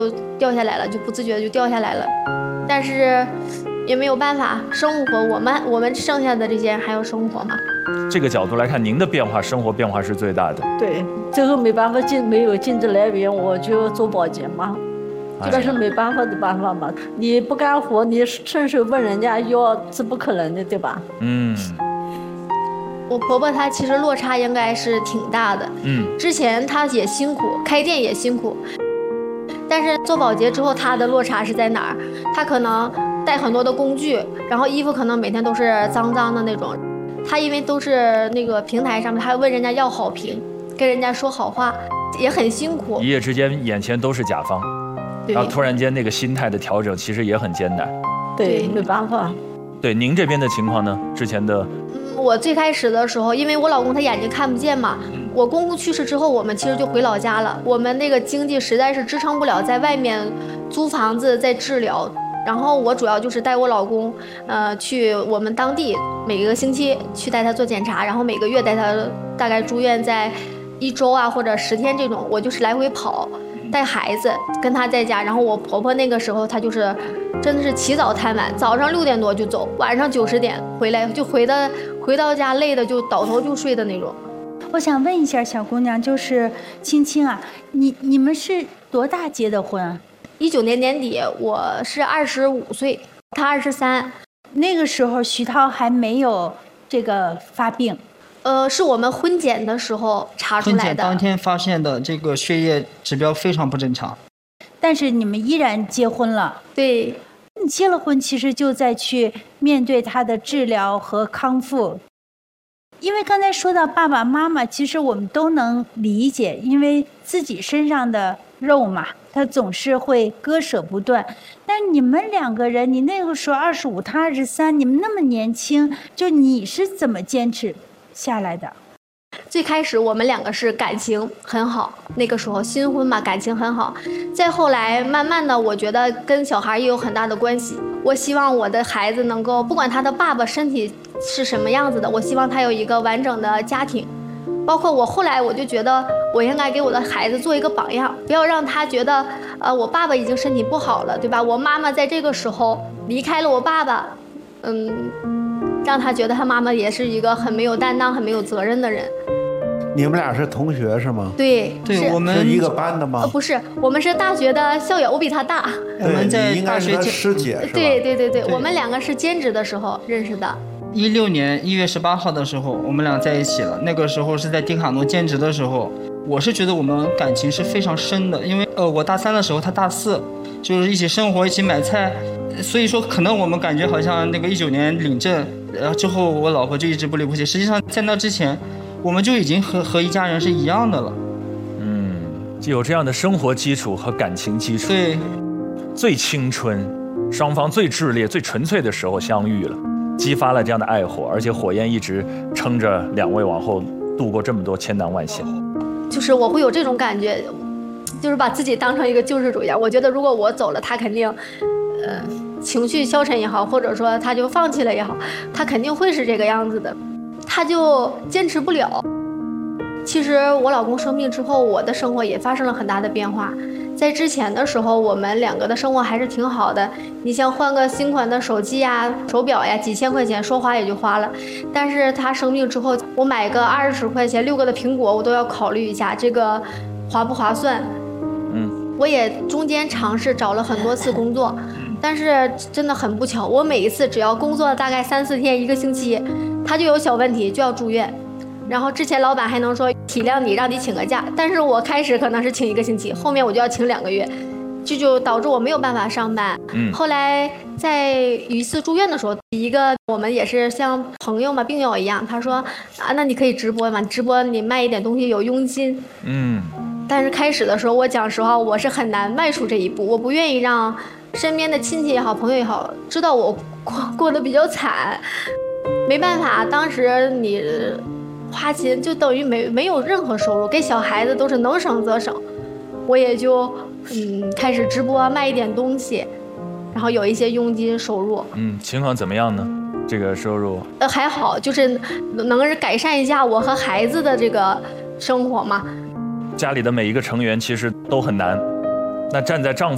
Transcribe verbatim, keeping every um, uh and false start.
就掉下来了，就不自觉的就掉下来了。但是也没有办法，生活我们我们剩下的这些人还要生活嘛。 这个角度来看，您的变化，生活变化是最大的。 对，最后没办法经没有经济来源，我就做保洁嘛。这个是没办法的办法嘛，你不干活，你伸手问人家要是不可能的，对吧？ 嗯， 我婆婆她其实落差应该是挺大的。 嗯， 之前她也辛苦，开店也辛苦，但是做保洁之后，她的落差是在哪儿？她可能带很多的工具，然后衣服可能每天都是脏脏的那种。她因为都是那个平台上面，她问人家要好评，跟人家说好话，也很辛苦。 一夜之间，眼前都是甲方。然后突然间那个心态的调整其实也很艰难， 对，没办法。 对，您这边的情况呢？之前的， 嗯，我最开始的时候，因为我老公他眼睛看不见嘛，我公公去世之后，我们其实就回老家了。我们那个经济实在是支撑不了，在外面租房子在治疗。然后我主要就是带我老公，呃，去我们当地每个星期去带他做检查，然后每个月带他大概住院在一周啊或者十天这种，我就是来回跑。带孩子跟他在家，然后我婆婆那个时候她就是真的是起早贪晚，早上六点多就走，晚上九十点回来，就回到回到家累的就倒头就睡的那种。 我想问一下小姑娘，就是青青啊，你你们是多大结的婚？ 一九年年底，我是二十五岁，她二十三。 那个时候徐涛还没有这个发病。 呃，是我们婚检的时候查出来的。 婚检当天发现的，这个血液指标非常不正常。 但是你们依然结婚了。 对， 你结了婚，其实就在去面对他的治疗和康复。因为刚才说到爸爸妈妈，其实我们都能理解，因为自己身上的肉嘛，他总是会割舍不断。但你们两个人，你那个时候二十五，他二十三，你们那么年轻，就你是怎么坚持下来的？ 最开始我们两个是感情很好，那个时候新婚嘛，感情很好。再后来慢慢的，我觉得跟小孩也有很大的关系。我希望我的孩子能够，不管他的爸爸身体是什么样子的，我希望他有一个完整的家庭。包括我后来我就觉得，我应该给我的孩子做一个榜样，不要让他觉得，呃，我爸爸已经身体不好了，对吧？我妈妈在这个时候离开了我爸爸，嗯。让他觉得他妈妈也是一个很没有担当、很没有责任的人。 你们俩是同学是吗？ 对， 对，我们是一个班的吗？ 呃，不是，我们是大学的校友，我比他大。 我们在大学应师姐是吧？ 对对对对，我们两个是兼职的时候认识的。 一六年一月十八号的时候，我们俩在一起了。那个时候是在迪卡侬兼职的时候，我是觉得我们感情是非常深的，因为呃，我大三的时候，他大四，就是一起生活，一起买菜。所以说，可能我们感觉好像那个一九年领证，然后之后我老婆就一直不离不弃。实际上，在那之前，我们就已经和和一家人是一样的了。 嗯，就有这样的生活基础和感情基础。 对， 最青春，双方最炽烈、最纯粹的时候相遇了，激发了这样的爱火，而且火焰一直撑着两位往后度过这么多千难万险。 就是我会有这种感觉，就是把自己当成一个救世主一样。我觉得如果我走了，他肯定。呃，情绪消沉也好，或者说他就放弃了也好，他肯定会是这个样子的，他就坚持不了。其实我老公生病之后，我的生活也发生了很大的变化。在之前的时候，我们两个的生活还是挺好的。你像换个新款的手机呀、手表呀，几千块钱说花也就花了。但是他生病之后，我买个二十块钱六个的苹果，我都要考虑一下这个划不划算。 嗯， 我也中间尝试找了很多次工作。但是真的很不巧，我每一次只要工作大概三四天一个星期，他就有小问题就要住院，然后之前老板还能说体谅你让你请个假，但是我开始可能是请一个星期，后面我就要请两个月，这就导致我没有办法上班。 嗯， 后来在有一次住院的时候，一个我们也是像朋友嘛，病友一样，他说啊，那你可以直播嘛，直播你卖一点东西有佣金。 嗯， 但是开始的时候，我讲实话，我是很难迈出这一步，我不愿意让身边的亲戚也好，朋友也好，知道我过过得比较惨，没办法，当时你花钱就等于没没有任何收入，给小孩子都是能省则省，我也就嗯开始直播卖一点东西，然后有一些佣金收入。 嗯，情况怎么样呢？这个收入？ 呃，还好，就是能改善一下我和孩子的这个生活嘛。 家里的每一个成员其实都很难，那站在丈夫